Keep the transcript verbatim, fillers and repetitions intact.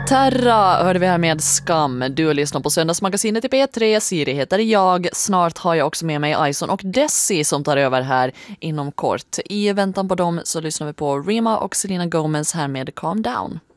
Terra hörde vi här med Skam. Du lyssnar på Söndagsmagasinet i P tre. Siri heter jag. Snart har jag också med mig Ison och Desi som tar över här inom kort. I väntan på dem så lyssnar vi på Rima och Selena Gomez här med Calm Down.